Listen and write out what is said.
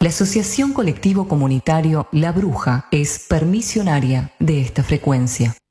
La Asociación Colectivo Comunitario La Bruja es permisionaria de esta frecuencia.